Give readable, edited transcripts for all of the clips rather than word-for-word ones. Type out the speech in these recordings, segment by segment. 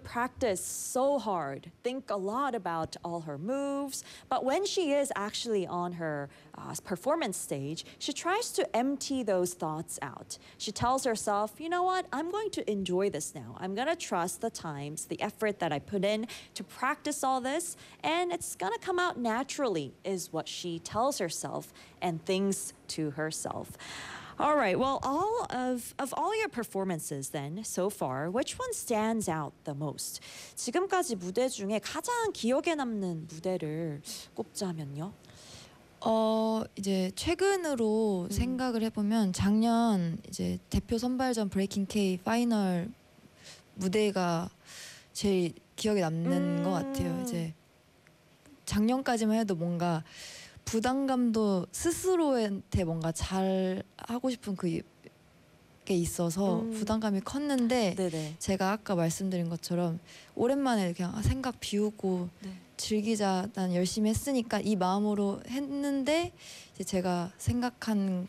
practice so hard, think a lot about all her moves, but when she is actually on her performance stage, she tries to empty those thoughts out. She tells herself, you know what, I'm going to enjoy this now. I'm going to trust the times, the effort that I put in to practice all this, and it's going to come out naturally, is what she tells herself and thinks to herself. All right, well, of all your performances then so far, which one stands out the most? 지금까지 무대 중에 가장 기억에 남는 무대를 꼽자면요? 이제 최근으로 생각을 해보면 작년 이제 대표 선발전 브레이킹 K 파이널 무대가 제일 기억에 남는 것 같아요. 이제 작년까지만 해도 뭔가 부담감도 스스로한테 뭔가 잘 하고 싶은 그게 있어서 부담감이 컸는데 네네. 제가 아까 말씀드린 것처럼 오랜만에 그냥 생각 비우고 네. 즐기자, 난 열심히 했으니까 이 마음으로 했는데 이제 제가 생각한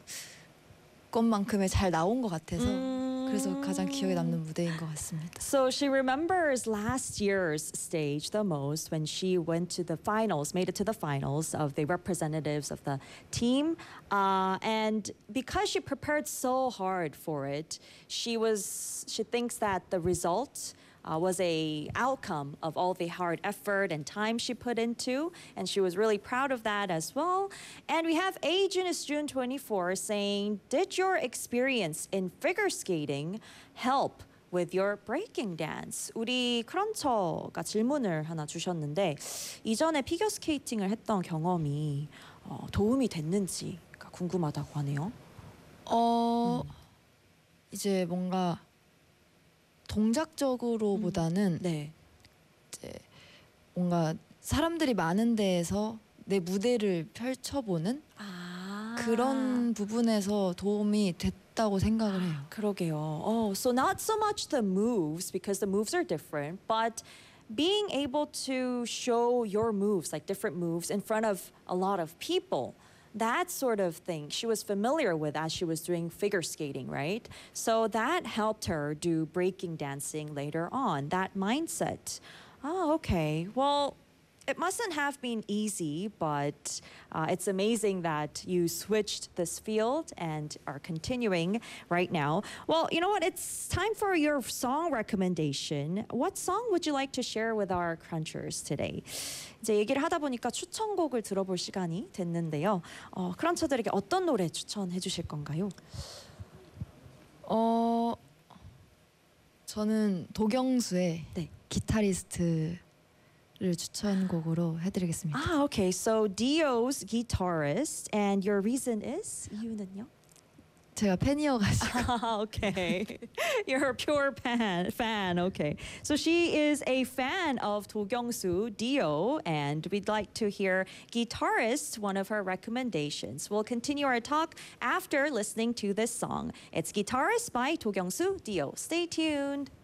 것만큼의 잘 나온 것 같아서 그래서 가장 기억에 남는 무대인 것 같습니다. So she remembers last year's stage the most when she went to the finals, made it to the finals of the representatives of the team. And because she prepared so hard for it, she thinks that the result was a outcome of all the hard effort and time she put into, and she was really proud of that as well. And we have Agenus June 24 saying, did your experience in figure skating help with your breaking dance? 우리 크런처가 질문을 하나 주셨는데 이전에 피겨 스케이팅을 했던 경험이 도움이 됐는지가 궁금하다고 하네요. 이제 뭔가 동작적으로보다는 네. 이제 뭔가 사람들이 많은 데에서 내 무대를 펼쳐보는 그런 부분에서 도움이 됐다고 생각을 해요. 그러게요. So not so much the moves because the moves are different, but being able to show your moves, like different moves in front of a lot of people. That sort of thing she was familiar with as she was doing figure skating, right? So that helped her do breaking dancing later on, that mindset. Oh, okay. Well, it mustn't have been easy, but it's amazing that you switched this field and are continuing right now. Well, you know what? It's time for your song recommendation. What song would you like to share with our crunchers today? 이제 얘기를 하다 보니까 추천곡을 들어볼 시간이 됐는데요. 크런처들에게 어떤 노래 추천해 주실 건가요? 저는 도경수의 네. 기타리스트를 추천곡으로 해드리겠습니다. Okay. So Dio's guitarist, and your reason is? 이유는요? 제가 팬이어가지고. Okay. You're a pure fan. Okay. So she is a fan of Do Kyung-soo, Dio, and we'd like to hear guitarist, one of her recommendations. We'll continue our talk after listening to this song. It's Guitarist by Do Kyung-soo, Dio. Stay tuned.